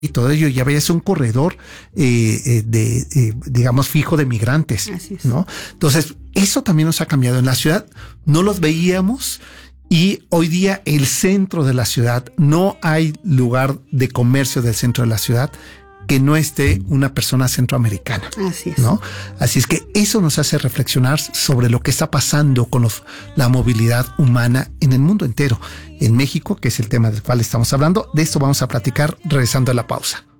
y todo ello ya veías un corredor digamos, fijo de migrantes, ¿no? Entonces, eso también nos ha cambiado. En la ciudad no los veíamos y hoy día el centro de la ciudad, no hay lugar de comercio del centro de la ciudad que no esté una persona centroamericana. Así es. ¿No? Así es que eso nos hace reflexionar sobre lo que está pasando con la movilidad humana en el mundo entero. En México, que es el tema del cual estamos hablando, de esto vamos a platicar regresando a la pausa.